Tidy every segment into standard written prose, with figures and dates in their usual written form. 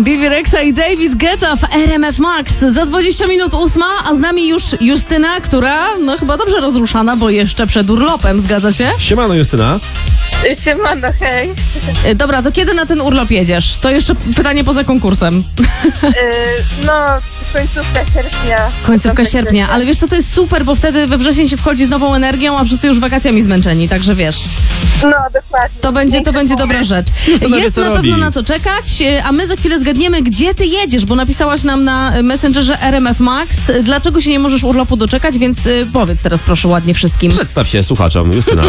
Bibi Rexa i David Guetta w RMF Max. Za 20 minut 8, a z nami już Justyna, która chyba dobrze rozruszana, bo jeszcze przed urlopem, zgadza się? Siemano, Justyna. Siemano, hej. Dobra, to kiedy na ten urlop jedziesz? To jeszcze pytanie poza konkursem. Końcówka sierpnia. Końcówka sierpnia, ale wiesz co, to jest super, bo wtedy we wrzesień się wchodzi z nową energią, a wszyscy już wakacjami zmęczeni, także wiesz. No, dokładnie. To będzie dobra rzecz. Justyna wie, Jest co na robi. pewno na co czekać, a my za chwilę zgadniemy, gdzie ty jedziesz, bo napisałaś nam na Messengerze RMF Max, dlaczego się nie możesz urlopu doczekać, więc powiedz teraz proszę ładnie wszystkim. Przedstaw się słuchaczom, Justyna.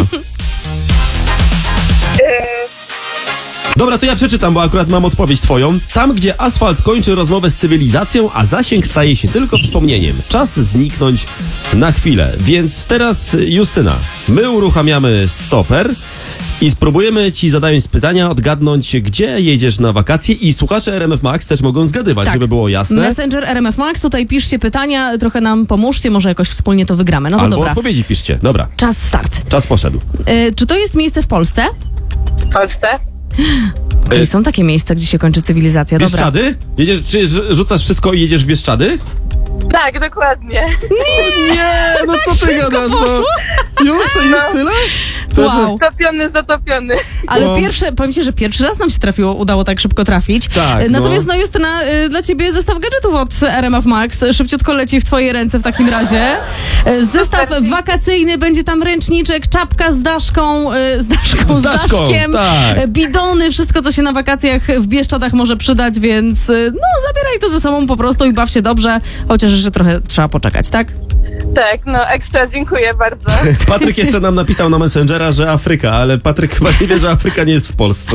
Dobra, to ja przeczytam, bo akurat mam odpowiedź twoją. Tam, gdzie asfalt kończy rozmowę z cywilizacją, a zasięg staje się tylko wspomnieniem. Czas zniknąć na chwilę. Więc teraz, Justyna, my uruchamiamy stoper i spróbujemy ci, zadając pytania, odgadnąć, gdzie jedziesz na wakacje, i słuchacze RMF Max też mogą zgadywać, Tak. żeby było jasne. Messenger RMF Max, tutaj piszcie pytania, trochę nam pomóżcie, może jakoś wspólnie to wygramy. No to Albo dobra, odpowiedzi piszcie. Dobra, czas start. czas poszedł. Czy to jest miejsce w Polsce? W Polsce? I są takie miejsca, gdzie się kończy cywilizacja. Dobra. Bieszczady? Jedziesz, czy rzucasz wszystko i jedziesz w Bieszczady? Tak, dokładnie. Nie, no co ty gadasz, no? Już? To już tyle? To Wow. Zatopiony. Ale No. powiem ci, że pierwszy raz nam się udało tak szybko trafić. Tak, Natomiast Justyna, dla ciebie zestaw gadżetów od RMF Max szybciutko leci w twoje ręce w takim razie. Zestaw wakacyjny, będzie tam ręczniczek, czapka z daszką, z daszkiem, tak. bidony, wszystko co się na wakacjach w Bieszczadach może przydać, więc zabieraj to ze sobą po prostu i baw się dobrze, chociaż jeszcze trochę trzeba poczekać, tak? Tak, ekstra, dziękuję bardzo. Patryk jeszcze nam napisał na Messengera, że Afryka, ale Patryk chyba nie wie, że Afryka nie jest w Polsce.